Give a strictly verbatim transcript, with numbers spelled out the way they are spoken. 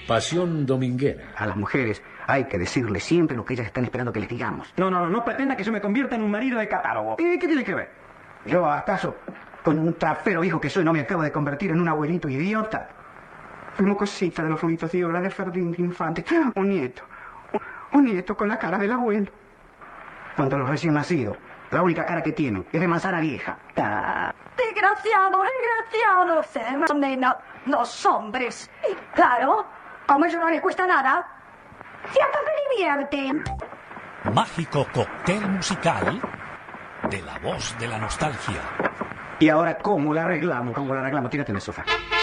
Pasión dominguera. A las mujeres hay que decirles siempre lo que ellas están esperando que les digamos. No, no, no, no pretenda que yo me convierta en un marido de catálogo. ¿Y qué tiene que ver? ¿Yo acaso, con un trapero hijo que soy, no me acabo de convertir en un abuelito idiota? Fuimos cosita de los ruidos de obra de Ferdinand Infante. Un nieto. Un, un nieto con la cara del abuelo. Cuando los recién nacidos, la única cara que tienen es de manzana vieja. Ah. Desgraciado, desgraciado. Se condenan los hombres. Y claro, como eso no les cuesta nada, si hasta se divierten. Mágico cóctel musical de La Voz de la Nostalgia. ¿Y ahora cómo la arreglamos? ¿Cómo la arreglamos? Tírate en el sofá.